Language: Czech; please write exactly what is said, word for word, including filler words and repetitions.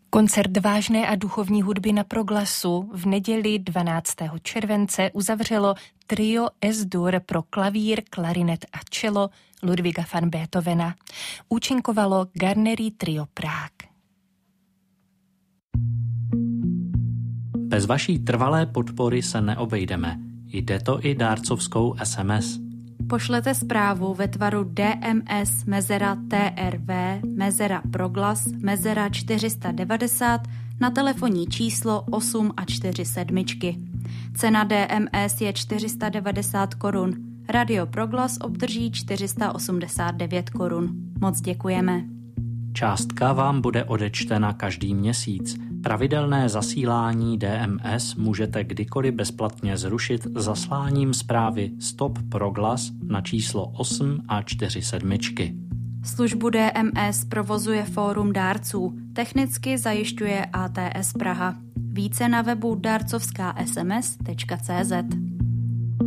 Koncert vážné a duchovní hudby na Proglasu v neděli dvanáctého července uzavřelo trio S-dur pro klavír, klarinet a cello Ludwiga van Beethovena. Účinkovalo Garnery trio Prague. Bez vaší trvalé podpory se neobejdeme. Jde to i dárcovskou es em es. Pošlete zprávu ve tvaru D M S mezera T R V mezera Proglas mezera čtyři set devadesát na telefonní číslo osm a čtyři sedmičky. Cena D M S je čtyři sta devadesát korun. Radio Proglas obdrží čtyři sta osmdesát devět korun. Moc děkujeme. Částka vám bude odečtena každý měsíc. Pravidelné zasílání D M S můžete kdykoliv bezplatně zrušit zasláním zprávy Stop Proglas na číslo osm a čtyři sedmičky. Službu D M S provozuje Fórum dárců. Technicky zajišťuje A T S Praha. Více na webu darcovská es em es tečka cé zet.